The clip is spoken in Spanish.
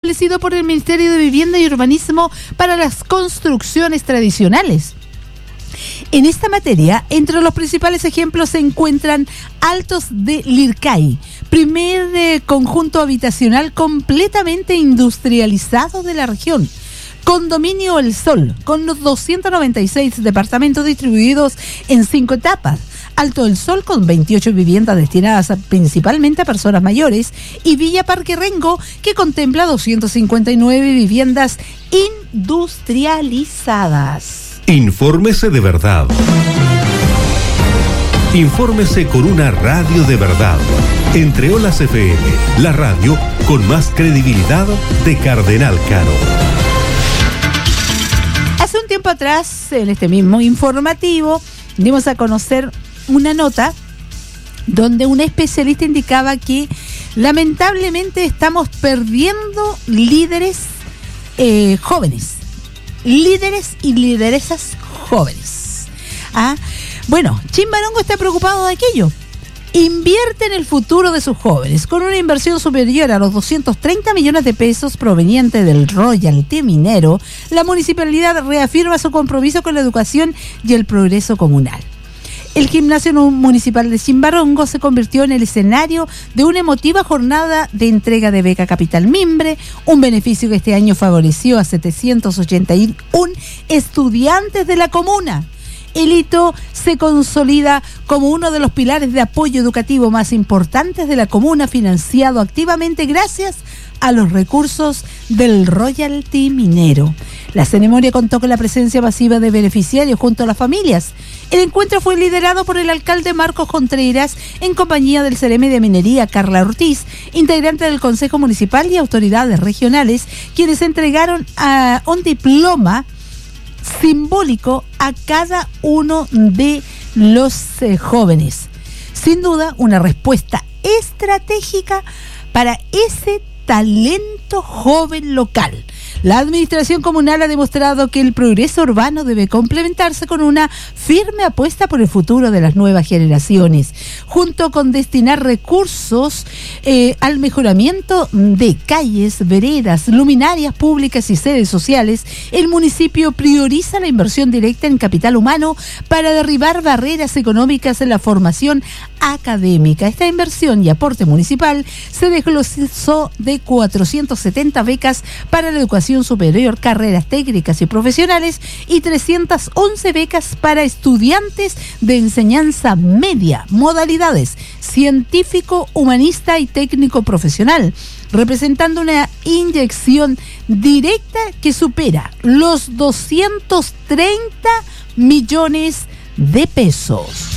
establecido por el Ministerio de Vivienda y Urbanismo para las construcciones tradicionales. En esta materia, entre los principales ejemplos se encuentran Altos de Lircay, primer conjunto habitacional completamente industrializado de la región. Condominio El Sol, con los 296 departamentos distribuidos en 5 etapas. Alto del Sol, con 28 viviendas destinadas principalmente a personas mayores. Y Villa Parque Rengo, que contempla 259 viviendas industrializadas. Infórmese de verdad. Infórmese con una radio de verdad. Entre Olas FM, la radio con más credibilidad de Cardenal Caro. Hace un tiempo atrás, en este mismo informativo, dimos a conocer una nota donde un especialista indicaba que lamentablemente estamos perdiendo líderes jóvenes. Líderes y lideresas jóvenes. Bueno, Chimbarongo está preocupado de aquello. Invierte en el futuro de sus jóvenes. Con una inversión superior a los 230 millones de pesos proveniente del royalty minero, la municipalidad reafirma su compromiso con la educación y el progreso comunal. El gimnasio municipal de Chimbarongo se convirtió en el escenario de una emotiva jornada de entrega de beca Capital Mimbre, un beneficio que este año favoreció a 781 estudiantes de la comuna. El hito se consolida como uno de los pilares de apoyo educativo más importantes de la comuna, financiado activamente gracias a los recursos del royalty minero. La ceremonia contó con la presencia masiva de beneficiarios junto a las familias. El encuentro fue liderado por el alcalde Marcos Contreras en compañía del CRM de Minería Carla Ortiz, integrante del Consejo Municipal y autoridades regionales, quienes entregaron un diploma simbólico a cada uno de los jóvenes. Sin duda, una respuesta estratégica para ese talento joven local. La administración comunal ha demostrado que el progreso urbano debe complementarse con una firme apuesta por el futuro de las nuevas generaciones, junto con destinar recursos al mejoramiento de calles, veredas, luminarias públicas y sedes sociales. El municipio prioriza la inversión directa en capital humano para derribar barreras económicas en la formación académica. Esta inversión y aporte municipal se desglosó de 470 becas para la educación superior, carreras técnicas y profesionales, y 311 becas para estudiantes de enseñanza media, modalidades científico, humanista y técnico profesional, representando una inyección directa que supera los 230 millones de pesos.